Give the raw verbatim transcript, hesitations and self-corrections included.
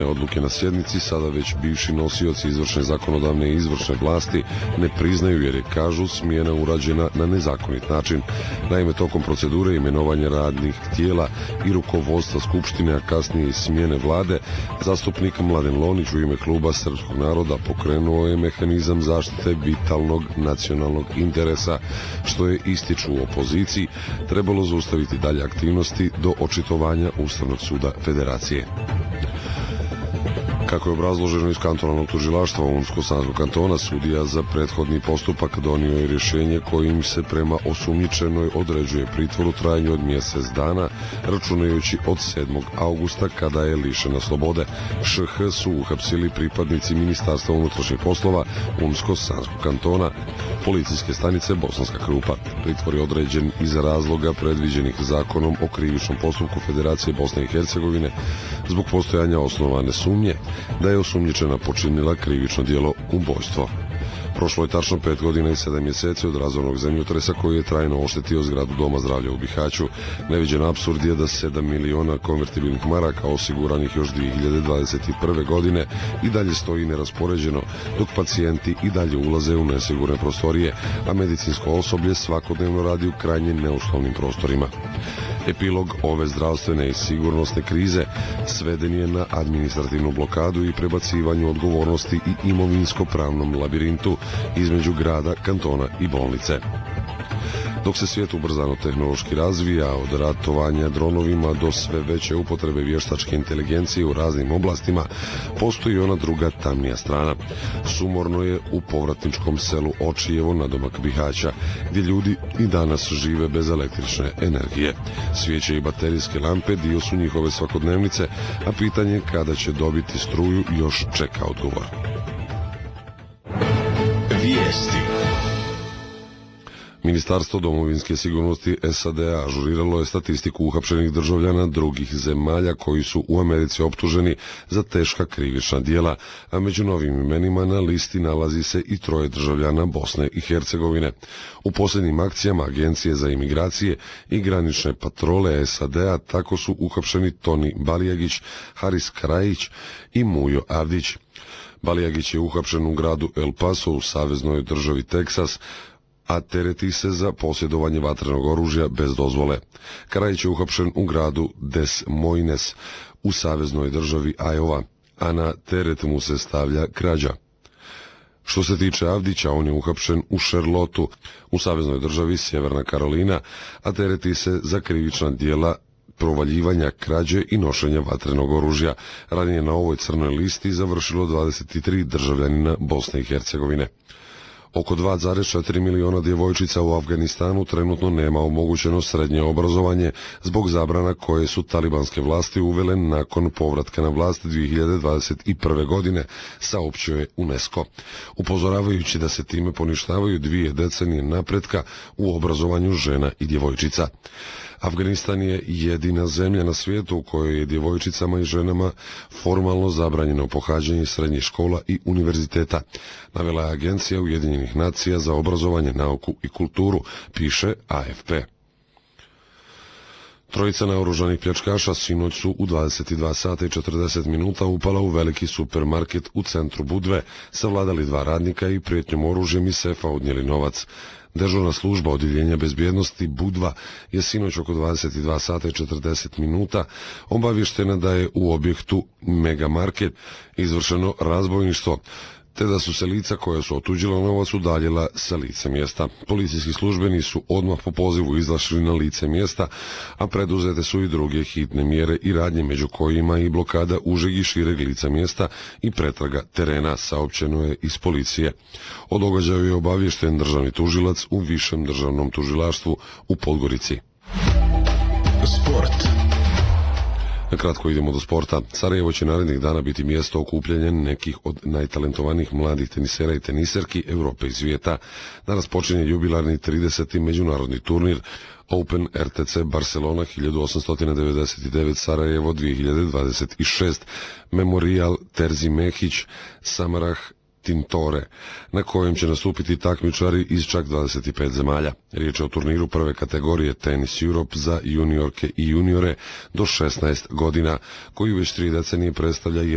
Odluke na sjednici sada već bivši nosioci izvršne, zakonodavne i izvršne vlasti ne priznaju jer je, kažu, smjena urađena na nezakonit način. Naime, tokom procedure imenovanja radnih tijela i rukovodstva Skupštine, a kasnije i smjene vlade, zastupnik Mladen Lonić u ime Kluba Srpskog naroda pokrenuo je mehanizam zaštite vitalnog nacionalnog interesa, što je, ističu u opoziciji, trebalo zaustaviti dalje aktivnosti do očitovanja Ustavnog suda Federacije. Kako je obrazloženo iz kantonalnog tužilaštva Unsko-Sanskog kantona, sudija za prethodni postupak donio je rješenje kojim se prema osumnjičenoj određuje pritvor u trajanju od mjesec dana, računajući od sedmog augusta kada je lišena slobode. Š H su uhapsili pripadnici Ministarstva unutrašnjih poslova Unsko-Sanskog kantona, policijske stanice Bosanska Krupa. Pritvor je određen iz razloga predviđenih zakonom o krivičnom postupku Federacije Bosne i Hercegovine zbog postojanja osnovane sumnje da je osumnjičena počinila krivično djelo ubojstvo. Prošlo je tačno pet godina i sedam mjeseci od razornog zemljotresa koji je trajno oštetio zgradu Doma zdravlja u Bihaću. Neviđen apsurd je da sedam miliona konvertibilnih maraka osiguranih još dvije hiljade dvadeset prve. godine i dalje stoji neraspoređeno, dok pacijenti i dalje ulaze u nesigurne prostorije, a medicinsko osoblje svakodnevno radi u krajnje neuslovnim prostorima. Epilog ove zdravstvene i sigurnosne krize sveden je na administrativnu blokadu i prebacivanju odgovornosti i imovinsko-pravnom labirintu između grada, kantona i bolnice. Dok se svijet ubrzano tehnološki razvija, od ratovanja dronovima do sve veće upotrebe vještačke inteligencije u raznim oblastima, postoji ona druga, tamnija strana. Sumorno je u povratničkom selu Očijevo nadomak Bihaća, gdje ljudi i danas žive bez električne energije. Svijeće i baterijske lampe dio su njihove svakodnevnice, a pitanje kada će dobiti struju još čeka odgovor. Vijesti. Ministarstvo domovinske sigurnosti S A D A ažuriralo je statistiku uhapšenih državljana drugih zemalja koji su u Americi optuženi za teška krivična djela, a među novim imenima na listi nalazi se i troje državljana Bosne i Hercegovine. U posljednjim akcijama Agencije za imigracije i granične patrole S A D A tako su uhapšeni Toni Balijagić, Haris Karajić i Mujo Avdić. Balijagić je uhapšen u gradu El Paso u saveznoj državi Teksas, a tereti se za posjedovanje vatrenog oružja bez dozvole. Karajić je uhapšen u gradu Des Moines u saveznoj državi Iowa, a na teret mu se stavlja krađa. Što se tiče Avdića, on je uhapšen u Charlotteu u saveznoj državi Sjeverna Karolina, a tereti se za krivična djela provaljivanja, krađe i nošenja vatrenog oružja. Ranije na ovoj crnoj listi završilo dvadeset tri državljanina Bosne i Hercegovine. Oko dva zarez četiri miliona djevojčica u Afganistanu trenutno nema omogućeno srednje obrazovanje zbog zabrana koje su talibanske vlasti uvele nakon povratka na vlast dvije hiljade dvadeset prve. godine, saopćio je UNESCO, upozoravajući da se time poništavaju dvije decenije napretka u obrazovanju žena i djevojčica. Afganistan je jedina zemlja na svijetu u kojoj je djevojčicama i ženama formalno zabranjeno pohađanje srednjih škola i univerziteta, navela je Agencija Ujedinjenih nacija za obrazovanje, nauku i kulturu, piše A F P. Trojica naoružanih pljačkaša sinoć su u dvadeset dva sata i četrdeset minuta upala u veliki supermarket u centru Budve, savladali dva radnika i prijetnjom oružjem iz sefa odnijeli novac. Dežurna služba odjeljenja bezbjednosti Budva je sinoć oko dvadeset dva sata i četrdeset minuta obavještena da je u objektu Megamarket izvršeno razbojništvo, te da su se lica koja su otuđila novac udaljila sa lice mjesta. Policijski službeni su odmah po pozivu izašli na lice mjesta, a preduzete su i druge hitne mjere i radnje, među kojima i blokada užeg i šireg lica mjesta i pretraga terena, saopćeno je iz policije. O događaju je obaviješten državni tužilac u Višem državnom tužilaštvu u Podgorici. Sport. Kratko idemo do sporta. Sarajevo će narednih dana biti mjesto okupljanja nekih od najtalentovanijih mladih tenisera i teniserki Europe i svijeta. Danas počinje jubilarni trideseti međunarodni turnir Open R T C Barcelona hiljadu osamsto devedeset devet Sarajevo dvije hiljade dvadeset šest, Memorial Terzi Mehić Samarah Tintore, na kojem će nastupiti takmičari iz čak dvadeset pet zemalja. Riječ je o turniru prve kategorije Tennis Europe za juniorke i juniore do šesnaest godina, koji već tri decenije predstavlja